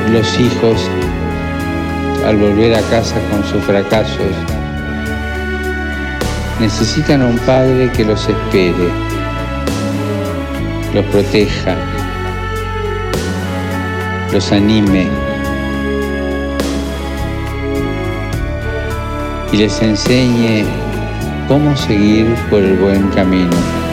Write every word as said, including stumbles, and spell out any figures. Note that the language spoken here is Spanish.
Los hijos, al volver a casa con sus fracasos, necesitan a un padre que los espere, los proteja, los anime y les enseñe cómo seguir por el buen camino.